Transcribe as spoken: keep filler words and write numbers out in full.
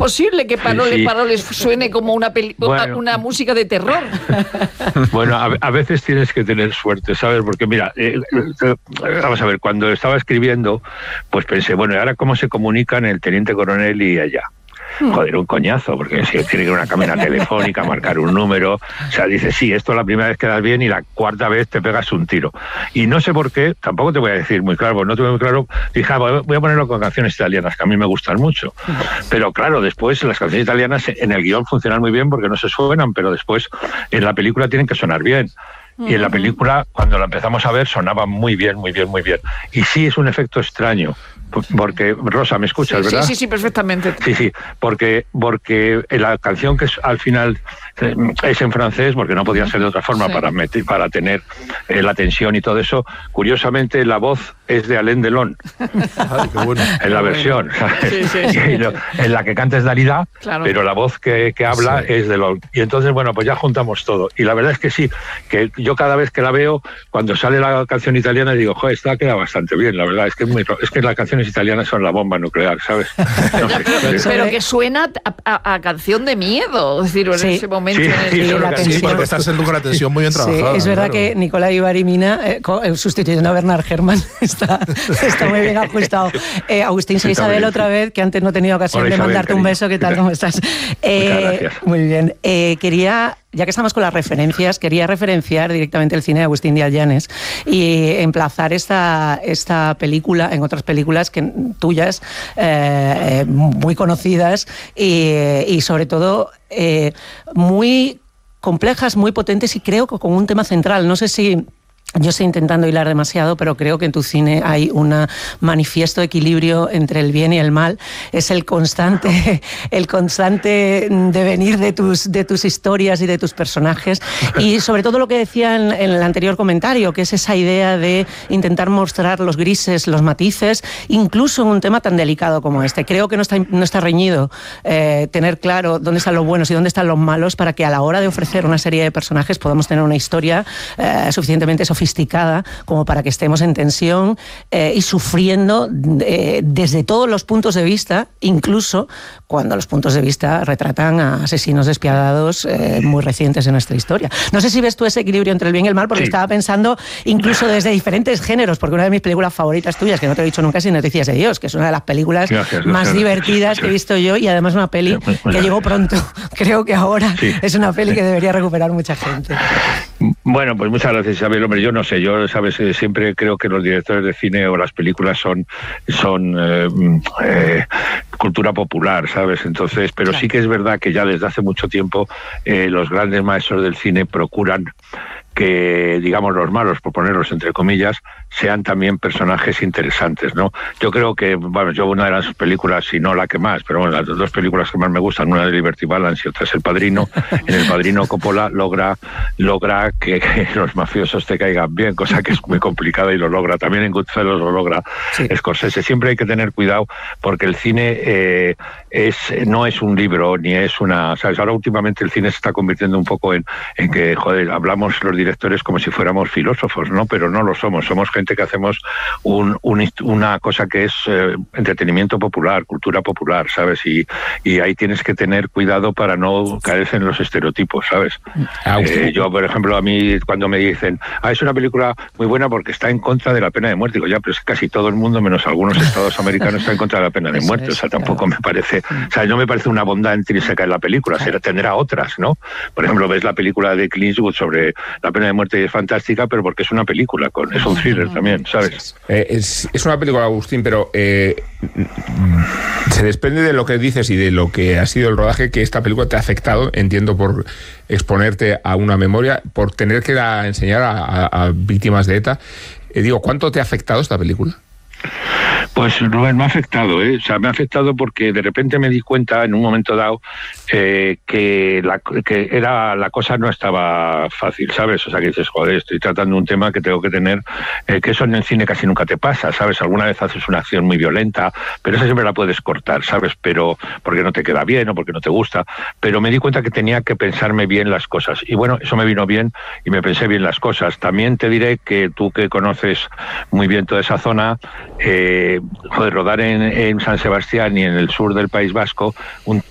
posible que Paroles, sí. Paroles suene como una, peli- bueno. una música de terror. Bueno, a, a veces tienes que tener suerte, ¿sabes? Porque mira, eh, eh, vamos a ver, cuando estaba escribiendo, pues pensé, bueno, ¿y ahora cómo se comunican el teniente coronel y allá? Joder, un coñazo, porque si tiene que ir a una cabina telefónica, marcar un número, o sea, dices, sí, esto la primera vez quedas bien y la cuarta vez te pegas un tiro. Y no sé por qué, tampoco te voy a decir muy claro, porque no te muy claro, dije, ah, voy a ponerlo con canciones italianas, que a mí me gustan mucho. Pero claro, después las canciones italianas en el guión funcionan muy bien porque no se suenan, pero después en la película tienen que sonar bien. Y en la película, cuando la empezamos a ver, sonaba muy bien, muy bien, muy bien. Y sí, es un efecto extraño. Porque, Rosa, ¿me escuchas, sí, verdad? Sí, sí, sí, perfectamente. Sí, sí, porque, porque la canción que es, al final es en francés, porque no podía ser de otra forma sí. para, meter, para tener eh, la tensión y todo eso, curiosamente la voz es de Alain Delon. Ay, qué bueno. En la versión, ¿sabes? Sí, sí, sí. Y lo, en la que canta es Dalida, claro. pero la voz que, que habla sí. es Delon. Y entonces, bueno, pues ya juntamos todo. Y la verdad es que sí, que yo cada vez que la veo, cuando sale la canción italiana, digo, joder, esta queda bastante bien, la verdad, es que, es, muy, es que las canciones italianas son la bomba nuclear, ¿sabes? No sé. pero, pero que suena a, a, a canción de miedo, es decir, en sí. ese momento. Sí, en el sí, que... la tensión, sí, porque estás con la tensión muy bien trabajada. Sí, es verdad claro. que Nicolás Ibarimina, eh, sustituyendo a Bernard Herrmann, está, está muy bien ajustado. Eh, Agustín sí, Isabel, otra vez, que antes no he tenido ocasión Hola, de Isabel, mandarte cariño. Un beso. ¿Qué tal? ¿Cómo estás? Eh, Muchas gracias. Muy bien. Eh, quería... Ya que estamos con las referencias, quería referenciar directamente el cine de Agustín Díaz Llanes y emplazar esta, esta película en otras películas que, tuyas, eh, muy conocidas y, y sobre todo eh, muy complejas, muy potentes y creo que con un tema central. No sé si... Yo estoy intentando hilar demasiado, pero creo que en tu cine hay un manifiesto equilibrio entre el bien y el mal. Es el constante, el constante devenir de tus, de tus historias y de tus personajes. Y sobre todo lo que decía en, en el anterior comentario, que es esa idea de intentar mostrar los grises, los matices, incluso en un tema tan delicado como este. Creo que no está, no está reñido eh, tener claro dónde están los buenos y dónde están los malos para que a la hora de ofrecer una serie de personajes podamos tener una historia eh, suficientemente sofisticada sofisticada como para que estemos en tensión eh, y sufriendo eh, desde todos los puntos de vista, incluso cuando los puntos de vista retratan a asesinos despiadados eh, muy recientes en nuestra historia. No sé si ves tú ese equilibrio entre el bien y el mal, porque sí. estaba pensando incluso desde diferentes géneros, porque una de mis películas favoritas tuyas, que no te he dicho nunca, es Noticias de Dios, que es una de las películas gracias, más gracias, divertidas gracias. que he visto yo, y además una peli que llegó pronto. Creo que ahora sí. es una peli que debería recuperar mucha gente. Bueno, pues muchas gracias, Isabel. Hombre, yo no sé, yo, sabes, siempre creo que los directores de cine o las películas son, son eh, eh, cultura popular, ¿sabes? Entonces, pero claro. sí que es verdad que ya desde hace mucho tiempo eh, los grandes maestros del cine procuran que, digamos, los malos, por ponerlos entre comillas, sean también personajes interesantes, ¿no? Yo creo que, bueno, yo una de las películas, si no la que más, pero bueno, las dos películas que más me gustan, una de Liberty Balance y otra es El Padrino. En El Padrino Coppola logra logra que, que los mafiosos te caigan bien, cosa que es muy complicada y lo logra. También en Goodfellas lo logra sí. Scorsese. Siempre hay que tener cuidado porque el cine eh, es no es un libro, ni es una... ¿sabes? Ahora últimamente el cine se está convirtiendo un poco en, en que, joder, hablamos los directores como si fuéramos filósofos, ¿no? Pero no lo somos. Somos gente que hacemos un, un, una cosa que es eh, entretenimiento popular, cultura popular, ¿sabes? Y, y ahí tienes que tener cuidado para no caer en los estereotipos, ¿sabes? Eh, yo, por ejemplo, a mí cuando me dicen, ah, es una película muy buena porque está en contra de la pena de muerte, digo, ya, pero es que casi todo el mundo, menos algunos estados americanos, está en contra de la pena de muerte. O sea, tampoco me parece, o sea, no me parece una bondad intrínseca en la película, será, tendrá otras, ¿no? Por ejemplo, ves la película de Clint Eastwood sobre la pena de muerte y es fantástica, pero porque es una película, con, es un thriller también, ¿sabes? Eh, es, es una película, Agustín, pero eh, se desprende de lo que dices y de lo que ha sido el rodaje, que esta película te ha afectado, entiendo, por exponerte a una memoria, por tener que a, enseñar a, a, a víctimas de ETA. Eh, digo, ¿cuánto te ha afectado esta película? Pues Rubén, me ha afectado, ¿eh? O sea, me ha afectado porque de repente me di cuenta en un momento dado eh, que, la, que era la cosa no estaba fácil, ¿sabes? O sea, que dices, joder, estoy tratando un tema que tengo que tener, eh, que eso en el cine casi nunca te pasa, ¿sabes? Alguna vez haces una acción muy violenta, pero esa siempre la puedes cortar, ¿sabes? Pero porque no te queda bien o porque no te gusta, pero me di cuenta que tenía que pensarme bien las cosas. Y bueno, eso me vino bien y me pensé bien las cosas. También te diré que tú que conoces muy bien toda esa zona, eh, joder, rodar en, en San Sebastián y en el sur del País Vasco, un